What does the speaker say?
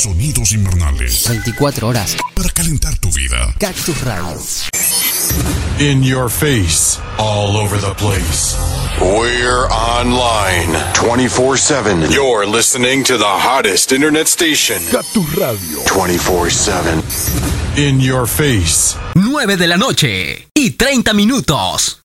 sonidos invernales. 24 horas. Para calentar tu vida. Cactus Radio. In your face, all over the place. We're online 24/7. You're listening to the hottest internet station. Cactus Radio. 24/7. In your face. 9 de la noche y 30 minutos.